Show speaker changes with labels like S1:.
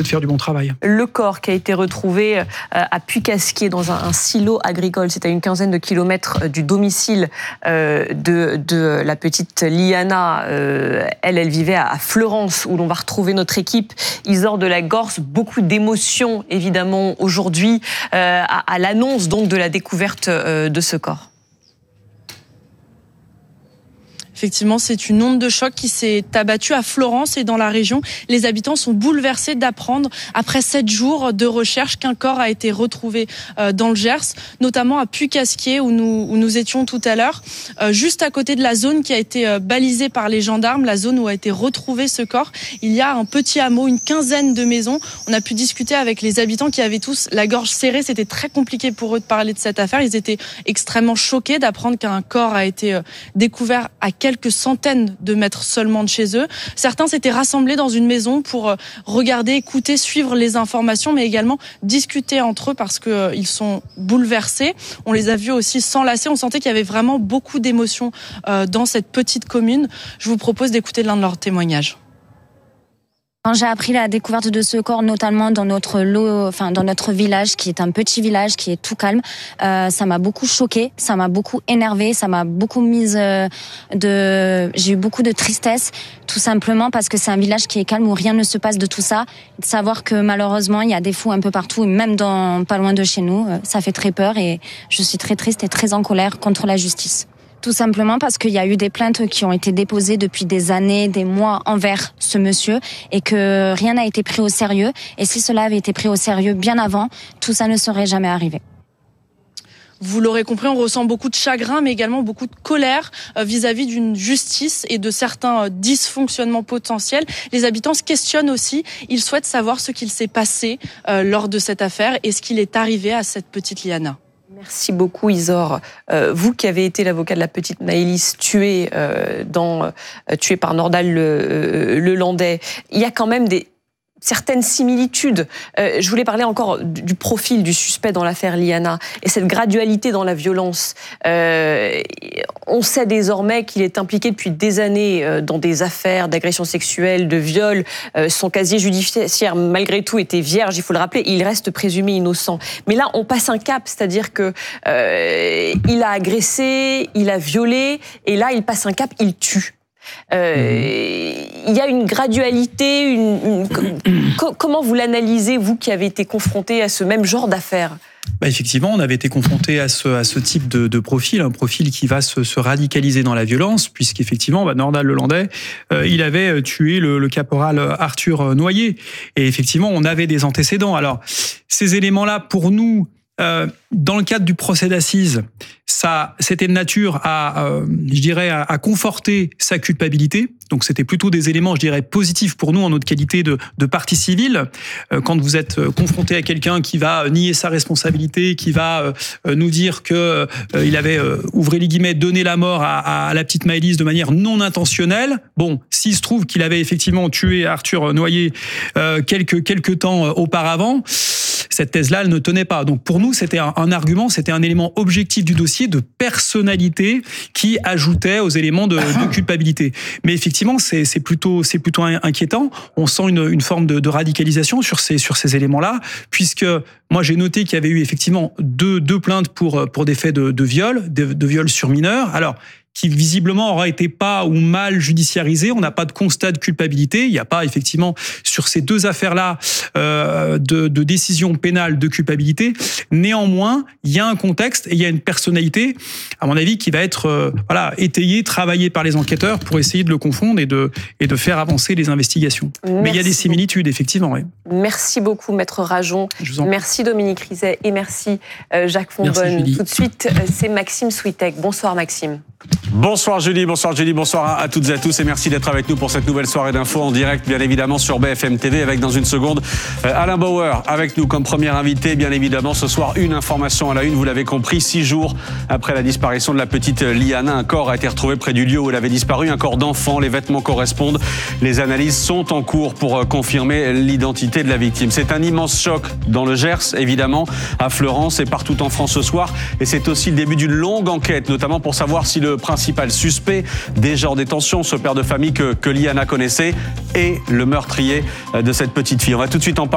S1: faire du bon travail.
S2: Le corps qui a été retrouvé à Puy-Casquier dans un silo agricole, c'est à une quinzaine de kilomètres du domicile de la petite Liana. Elle vivait à Fleurance, où l'on va retrouver notre équipe Isor de la Gorce. Beaucoup d'émotions évidemment aujourd'hui à l'annonce donc de la découverte de ce corps.
S3: Effectivement, c'est une onde de choc qui s'est abattue à Florence et dans la région. Les habitants sont bouleversés d'apprendre, après 7 jours de recherche, qu'un corps a été retrouvé dans le Gers, notamment à Puy-Casquier où nous étions tout à l'heure, juste à côté de la zone qui a été balisée par les gendarmes, la zone où a été retrouvé ce corps. Il y a un petit hameau, une quinzaine de maisons. On a pu discuter avec les habitants qui avaient tous la gorge serrée. C'était très compliqué pour eux de parler de cette affaire. Ils étaient extrêmement choqués d'apprendre qu'un corps a été découvert à quelques centaines de mètres seulement de chez eux. Certains s'étaient rassemblés dans une maison pour regarder, écouter, suivre les informations, mais également discuter entre eux parce qu'ils sont bouleversés. On les a vus aussi s'enlacer. On sentait qu'il y avait vraiment beaucoup d'émotions dans cette petite commune. Je vous propose d'écouter l'un de leurs témoignages.
S4: Quand j'ai appris la découverte de ce corps, notamment dans notre village, qui est un petit village, qui est tout calme, ça m'a beaucoup choquée, ça m'a beaucoup énervée, ça m'a beaucoup j'ai eu beaucoup de tristesse, tout simplement parce que c'est un village qui est calme où rien ne se passe de tout ça. De savoir que malheureusement il y a des fous un peu partout, même pas loin de chez nous, ça fait très peur et je suis très triste et très en colère contre la justice. Tout simplement parce qu'il y a eu des plaintes qui ont été déposées depuis des années, des mois envers ce monsieur et que rien n'a été pris au sérieux. Et si cela avait été pris au sérieux bien avant, tout ça ne serait jamais arrivé.
S3: Vous l'aurez compris, on ressent beaucoup de chagrin, mais également beaucoup de colère vis-à-vis d'une justice et de certains dysfonctionnements potentiels. Les habitants se questionnent aussi. Ils souhaitent savoir ce qu'il s'est passé lors de cette affaire et ce qu'il est arrivé à cette petite Liana.
S2: Merci beaucoup Isor. Vous qui avez été l'avocat de la petite Maëlys tuée par Nordal le Landais, il y a quand même certaines similitudes. Je voulais parler encore du profil du suspect dans l'affaire Liana et cette gradualité dans la violence. On sait désormais qu'il est impliqué depuis des années dans des affaires d'agression sexuelle, de viol. Son casier judiciaire, malgré tout, était vierge, il faut le rappeler. Il reste présumé innocent. Mais là, on passe un cap, c'est-à-dire que il a agressé, il a violé, et là, il passe un cap, il tue. Il y a une gradualité, comment vous l'analysez, vous qui avez été confronté à ce même genre d'affaires ?
S1: Effectivement, on avait été confronté à ce type de profil, un profil qui va se radicaliser dans la violence, puisqu'effectivement, Nordal le Landais, il avait tué le caporal Arthur Noyer. Et effectivement, on avait des antécédents. Alors, ces éléments-là, pour nous, dans le cadre du procès d'assises, c'était de nature à conforter sa culpabilité. Donc c'était plutôt des éléments, je dirais, positifs pour nous en notre qualité de partie civile. Quand vous êtes confronté à quelqu'un qui va nier sa responsabilité, qui va nous dire que il avait, ouvrez les guillemets, donné la mort à la petite Maëlys de manière non intentionnelle. Bon, s'il se trouve qu'il avait effectivement tué Arthur Noyer quelques temps auparavant, cette thèse-là, elle ne tenait pas. Donc pour nous, c'était un argument, c'était un élément objectif du dossier de personnalité qui ajoutait aux éléments de culpabilité. Mais effectivement, c'est plutôt inquiétant. On sent une forme de radicalisation sur ces éléments-là, puisque moi j'ai noté qu'il y avait eu effectivement deux plaintes pour des faits de viol, de viol sur mineurs. Alors, qui visiblement aura été pas ou mal judiciarisé. On n'a pas de constat de culpabilité. Il n'y a pas effectivement sur ces deux affaires-là de décision pénale de culpabilité. Néanmoins, il y a un contexte et il y a une personnalité, à mon avis, qui va être étayée, travaillée par les enquêteurs pour essayer de le confondre et de faire avancer les investigations. Merci. Mais il y a des similitudes, effectivement. Oui.
S2: Merci beaucoup, Maître Rajon. Merci Dominique Rizet et merci Jacques Fonbonne. Tout de suite, c'est Maxime Switek. Bonsoir Maxime.
S5: Bonsoir Julie, bonsoir à toutes et à tous et merci d'être avec nous pour cette nouvelle soirée d'infos en direct bien évidemment sur BFM TV avec dans une seconde Alain Bauer avec nous comme premier invité. Bien évidemment ce soir une information à la une, vous l'avez compris, 6 jours après la disparition de la petite Liana, un corps a été retrouvé près du lieu où elle avait disparu, un corps d'enfant, les vêtements correspondent, les analyses sont en cours pour confirmer l'identité de la victime. C'est un immense choc dans le Gers évidemment, à Fleurance et partout en France ce soir et c'est aussi le début d'une longue enquête notamment pour savoir si le principal suspect déjà en détention, ce père de famille que Liana connaissait, est le meurtrier de cette petite fille. On va tout de suite en parler.